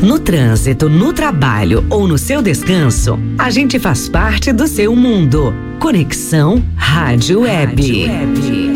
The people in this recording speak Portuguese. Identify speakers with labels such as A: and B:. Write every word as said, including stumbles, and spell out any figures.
A: No trânsito, no trabalho ou no seu descanso, a gente faz parte do seu mundo. Conexão Rádio Web. Rádio Web.